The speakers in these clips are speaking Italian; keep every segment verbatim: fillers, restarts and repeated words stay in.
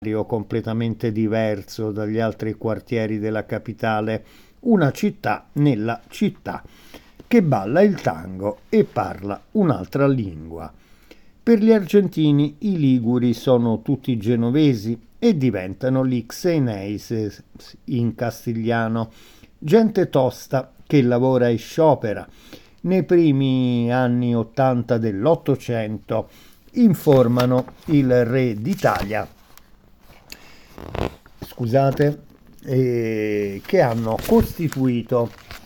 completamente diverso dagli altri quartieri della capitale, una città nella città, che balla il tango e parla un'altra lingua. Per gli argentini i liguri sono tutti genovesi e diventano gli xeneises in castigliano, gente tosta che lavora e sciopera. Nei primi anni ottanta dell'Ottocento informano il re d'Italia, scusate, eh, che hanno costituito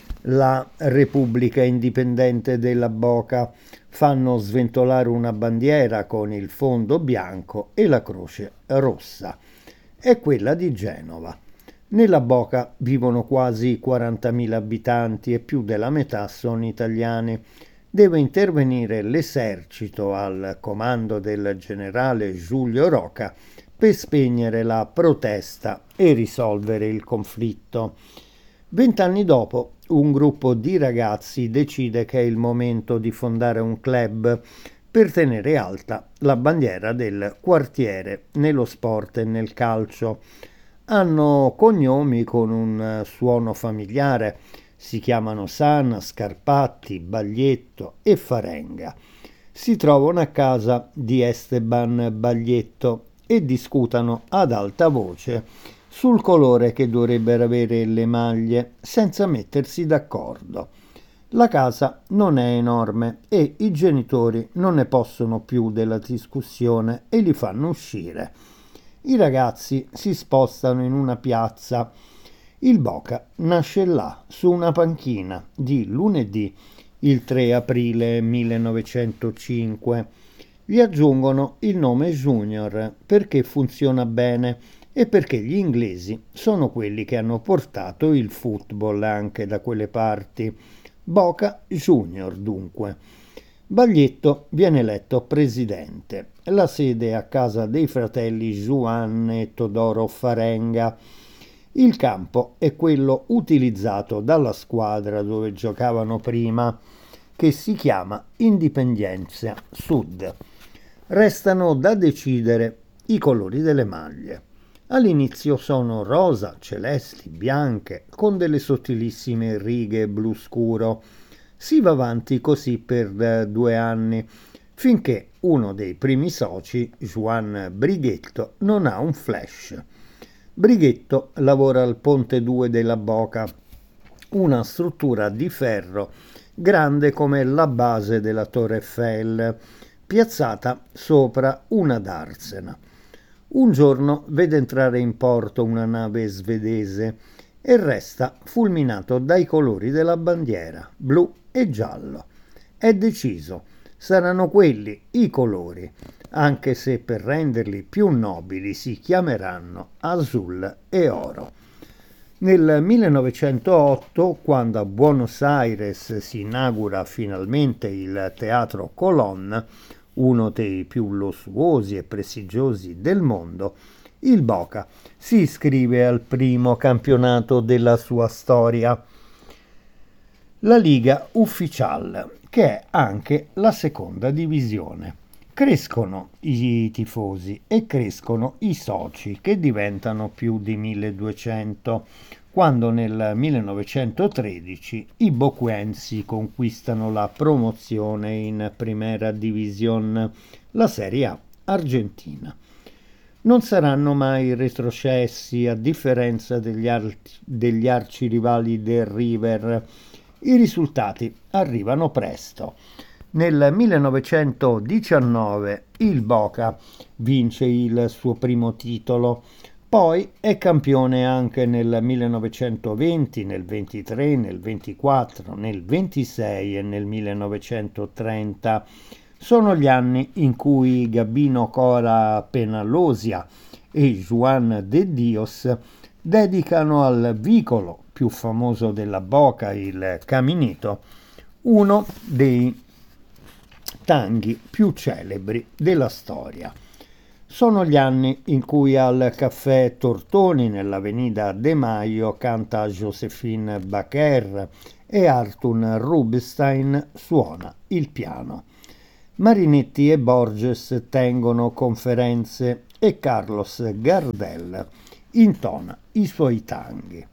la Repubblica Indipendente della Boca, fanno sventolare una bandiera con il fondo bianco e la croce rossa. È quella di Genova. Nella Boca vivono quasi quarantamila abitanti e più della metà sono italiani. Deve intervenire l'esercito al comando del generale Giulio Roca per spegnere la protesta e risolvere il conflitto. Vent'anni dopo, un gruppo di ragazzi decide che è il momento di fondare un club per tenere alta la bandiera del quartiere nello sport e nel calcio. Hanno cognomi con un suono familiare, si chiamano Sana, Scarpatti, Baglietto e Farenga. Si trovano a casa di Esteban Baglietto e discutano ad alta voce sul colore che dovrebbero avere le maglie senza mettersi d'accordo. La casa non è enorme e i genitori non ne possono più della discussione e li fanno uscire. I ragazzi si spostano in una piazza. Il Boca nasce là, su una panchina, di lunedì, il tre aprile millenovecentocinque. Gli aggiungono il nome Junior perché funziona bene e perché gli inglesi sono quelli che hanno portato il football anche da quelle parti. Boca Junior dunque. Baglietto viene eletto presidente. La sede è a casa dei fratelli Juan e Todoro Farenga. Il campo è quello utilizzato dalla squadra dove giocavano prima, che si chiama Independencia Sud. Restano da decidere i colori delle maglie. All'inizio sono rosa, celesti, bianche, con delle sottilissime righe blu scuro. Si va avanti così per due anni, finché uno dei primi soci, Juan Brighetto, non ha un flash. Brighetto lavora al Ponte due della Boca, una struttura di ferro grande come la base della Torre Eiffel, piazzata sopra una darsena. Un giorno vede entrare in porto una nave svedese e resta fulminato dai colori della bandiera, blu e giallo. È deciso, saranno quelli i colori, anche se per renderli più nobili si chiameranno Azul e Oro. Nel millenovecentootto, quando a Buenos Aires si inaugura finalmente il Teatro Colón, uno dei più lussuosi e prestigiosi del mondo, il Boca si iscrive al primo campionato della sua storia, la Liga Ufficial, che è anche la seconda divisione. Crescono i tifosi e crescono i soci, che diventano più di milleduecento, quando nel millenovecentotredici i boquensi conquistano la promozione in Primera Division, la Serie A argentina. Non saranno mai retrocessi, a differenza degli, ar- degli arcirivali del River. I risultati arrivano presto. Nel millenovecentodiciannove il Boca vince il suo primo titolo, poi è campione anche nel millenovecentoventi, nel ventitré, nel ventiquattro, nel ventisei e nel millenovecentotrenta. Sono gli anni in cui Gabino Cora Penalosia e Juan de Dios dedicano al vicolo più famoso della Boca, il Caminito, uno dei tanghi più celebri della storia. Sono gli anni in cui al caffè Tortoni nell'avenida De Maio canta Josephine Baker e Arthur Rubinstein suona il piano. Marinetti e Borges tengono conferenze e Carlos Gardel intona i suoi tanghi.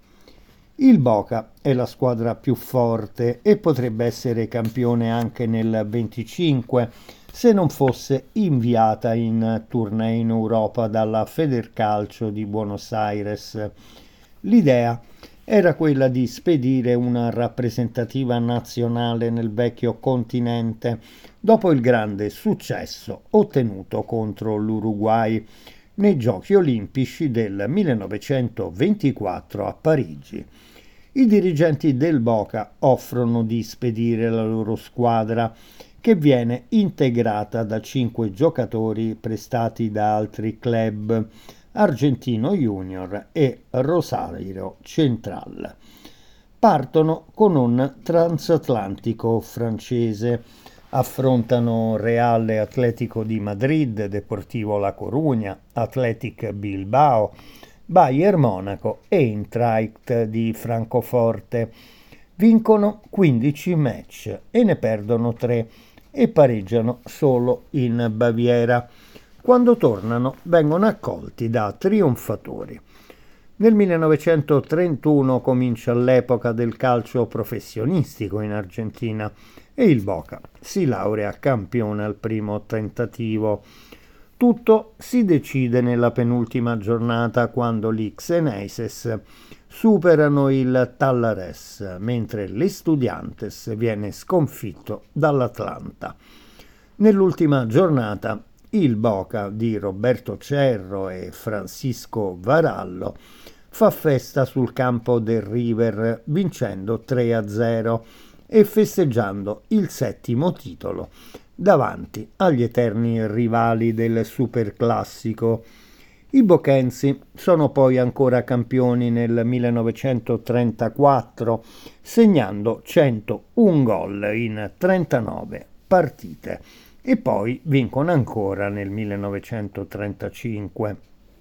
Il Boca è la squadra più forte e potrebbe essere campione anche nel venticinque se non fosse inviata in tournée in Europa dalla Federcalcio di Buenos Aires. L'idea era quella di spedire una rappresentativa nazionale nel vecchio continente dopo il grande successo ottenuto contro l'Uruguay nei Giochi Olimpici del millenovecentoventiquattro a Parigi. I dirigenti del Boca offrono di spedire la loro squadra, che viene integrata da cinque giocatori prestati da altri club, Argentino Junior e Rosario Central. Partono con un transatlantico francese, affrontano Real Atletico di Madrid, Deportivo La Coruña, Athletic Bilbao, Bayern Monaco e Eintracht di Francoforte. Vincono quindici match e ne perdono tre e pareggiano solo in Baviera. Quando tornano vengono accolti da trionfatori. Nel millenovecentotrentuno comincia l'epoca del calcio professionistico in Argentina e il Boca si laurea campione al primo tentativo. Tutto si decide nella penultima giornata quando gli Xeneises superano il Tallares, mentre l'Estudiantes viene sconfitto dall'Atlanta. Nell'ultima giornata il Boca di Roberto Cerro e Francisco Varallo fa festa sul campo del River vincendo tre a zero e festeggiando il settimo titolo davanti agli eterni rivali del Superclassico. I bochensi sono poi ancora campioni nel millenovecentotrentaquattro, segnando centouno gol in trentanove partite e poi vincono ancora nel millenovecentotrentacinque.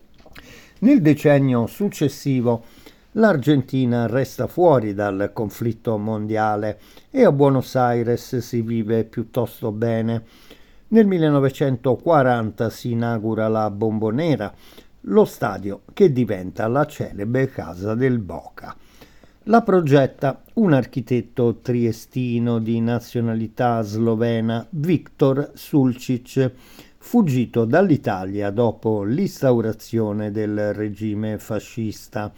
Nel decennio successivo l'Argentina resta fuori dal conflitto mondiale e a Buenos Aires si vive piuttosto bene. Nel millenovecentoquaranta si inaugura la Bombonera, lo stadio che diventa la celebre casa del Boca. La progetta un architetto triestino di nazionalità slovena, Viktor Sulčić, fuggito dall'Italia dopo l'instaurazione del regime fascista.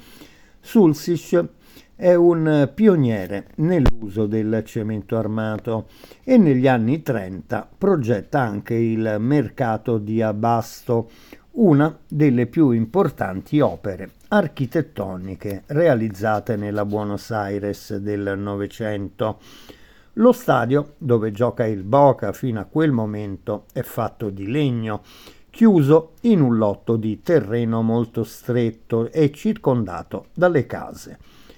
Sulčić è un pioniere nell'uso del cemento armato e negli anni trenta progetta anche il mercato di Abasto, una delle più importanti opere architettoniche realizzate nella Buenos Aires del Novecento. Lo stadio dove gioca il Boca fino a quel momento è fatto di legno, chiuso in un lotto di terreno molto stretto e circondato dalle case.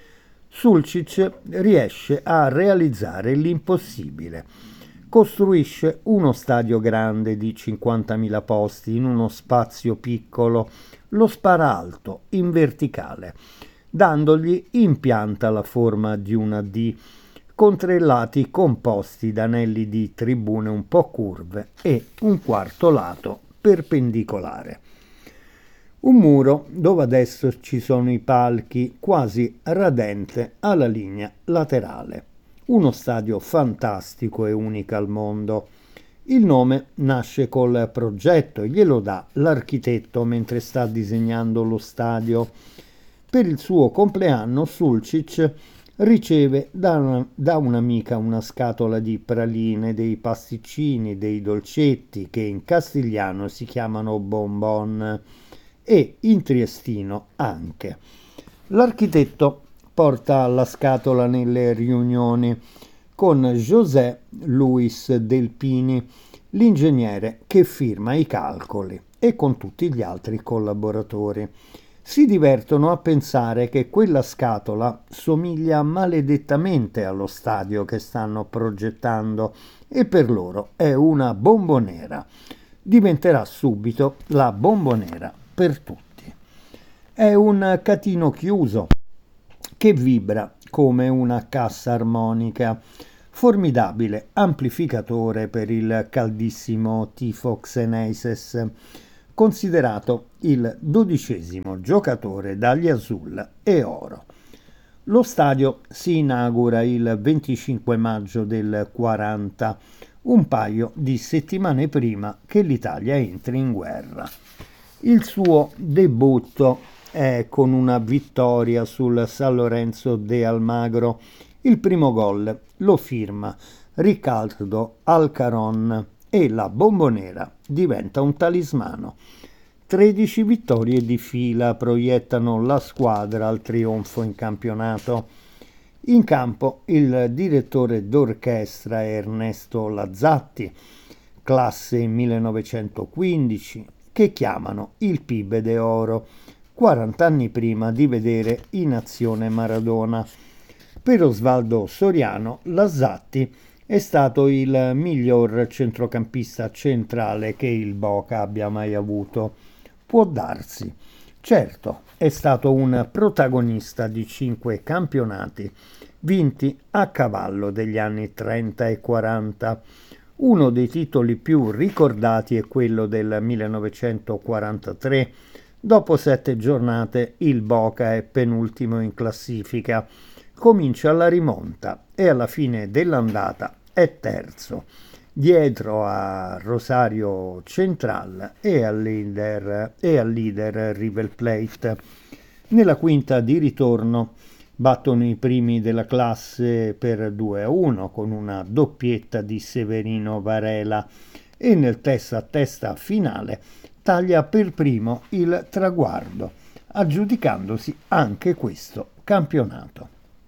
Sulčić riesce a realizzare l'impossibile. Costruisce uno stadio grande di cinquantamila posti in uno spazio piccolo, lo spara alto, in verticale, dandogli in pianta la forma di una D, con tre lati composti da anelli di tribune un po' curve e un quarto lato perpendicolare. Un muro dove adesso ci sono i palchi, quasi radente alla linea laterale. Uno stadio fantastico e unico al mondo. Il nome nasce col progetto e glielo dà l'architetto mentre sta disegnando lo stadio. Per il suo compleanno Sulčić riceve da, una, da un'amica una scatola di praline, dei pasticcini, dei dolcetti che in castigliano si chiamano bonbon e in triestino anche. L'architetto porta la scatola nelle riunioni con José Luis Delpini, l'ingegnere che firma i calcoli, e con tutti gli altri collaboratori. Si divertono a pensare che quella scatola somiglia maledettamente allo stadio che stanno progettando e per loro è una bombonera. Diventerà subito la bombonera per tutti. È un catino chiuso che vibra come una cassa armonica, formidabile amplificatore per il caldissimo tifo Xeneises. considerato il dodicesimo giocatore dagli Azul e Oro. Lo stadio si inaugura il venticinque maggio del quaranta, un paio di settimane prima che l'Italia entri in guerra. Il suo debutto è con una vittoria sul San Lorenzo de Almagro. Il primo gol lo firma Ricardo Alcaron e la Bombonera diventa un talismano. tredici vittorie di fila proiettano la squadra al trionfo in campionato. In campo il direttore d'orchestra è Ernesto Lazzatti, classe millenovecentoquindici, che chiamano il Pibe de Oro, quaranta anni prima di vedere in azione Maradona. Per Osvaldo Soriano, Lazzatti è stato il miglior centrocampista centrale che il Boca abbia mai avuto. Può darsi. Certo, è stato un protagonista di cinque campionati vinti a cavallo degli anni trenta e quaranta. Uno dei titoli più ricordati è quello del millenovecentoquarantatré. Dopo sette giornate il Boca è penultimo in classifica. Comincia la rimonta e alla fine dell'andata è terzo, dietro a Rosario Central e al leader, e al leader River Plate. Nella quinta di ritorno battono i primi della classe per due a uno con una doppietta di Severino Varela e nel testa a testa finale taglia per primo il traguardo, aggiudicandosi anche questo campionato.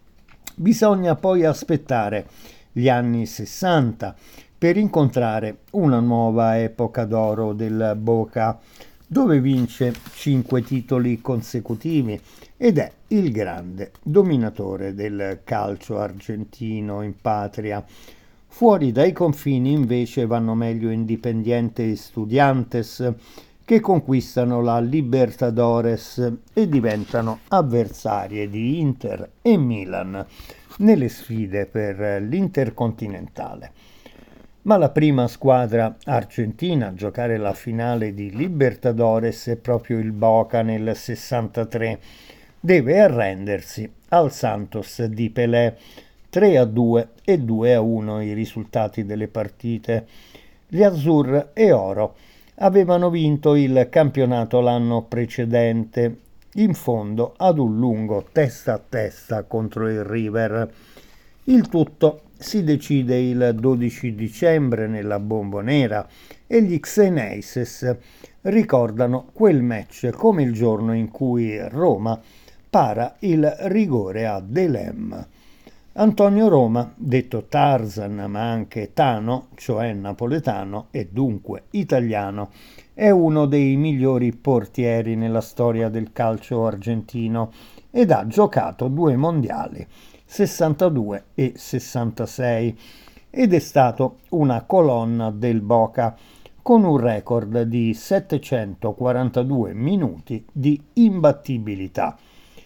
Bisogna poi aspettare gli anni sessanta per incontrare una nuova epoca d'oro del Boca, dove vince cinque titoli consecutivi ed è il grande dominatore del calcio argentino in patria. Fuori dai confini invece vanno meglio Independiente e Estudiantes, che conquistano la Libertadores e diventano avversarie di Inter e Milan nelle sfide per l'Intercontinentale. Ma la prima squadra argentina a giocare la finale di Libertadores è proprio il Boca nel sessantatré. Deve arrendersi al Santos di Pelé. tre a due e due a uno i risultati delle partite. Gli Azzurri e Oro avevano vinto il campionato l'anno precedente, in fondo ad un lungo testa a testa contro il River. Il tutto si decide il dodici dicembre nella Bombonera e gli Xeneises ricordano quel match come il giorno in cui Roma para il rigore a Delem. Antonio Roma, detto Tarzan ma anche Tano, cioè napoletano e dunque italiano, è uno dei migliori portieri nella storia del calcio argentino ed ha giocato due mondiali, sessantadue e sessantasei, ed è stato una colonna del Boca con un record di settecentoquarantadue minuti di imbattibilità.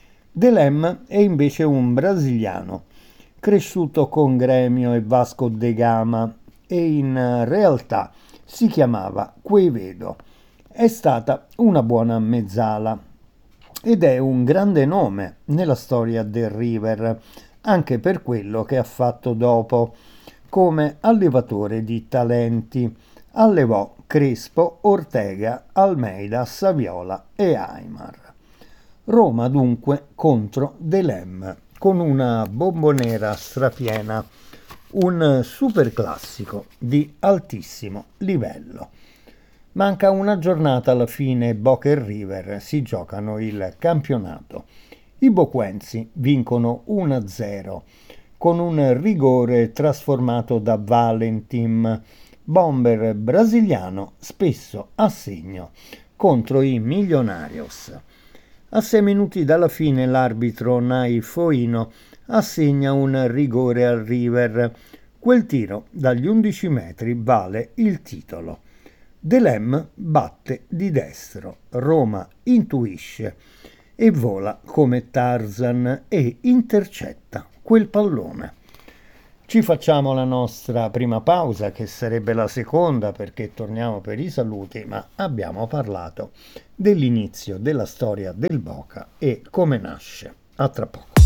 Delem è invece un brasiliano, cresciuto con Gremio e Vasco da Gama e in realtà si chiamava Quevedo. È stata una buona mezzala ed è un grande nome nella storia del River, anche per quello che ha fatto dopo. Come allevatore di talenti allevò Crespo, Ortega, Almeida, Saviola e Aimar. Roma dunque contro Delem, con una Bombonera strapiena, un superclassico di altissimo livello. Manca una giornata alla fine, Boca e River si giocano il campionato. I boquensi vincono uno a zero con un rigore trasformato da Valentim, bomber brasiliano spesso a segno contro i Millonarios. A sei minuti dalla fine l'arbitro Nai Foino assegna un rigore al River. Quel tiro dagli undici metri vale il titolo. Delem batte di destro, Roma intuisce e vola come Tarzan e intercetta quel pallone. Ci facciamo la nostra prima pausa, che sarebbe la seconda perché torniamo per i saluti, ma abbiamo parlato dell'inizio della storia del Boca e come nasce. A tra poco.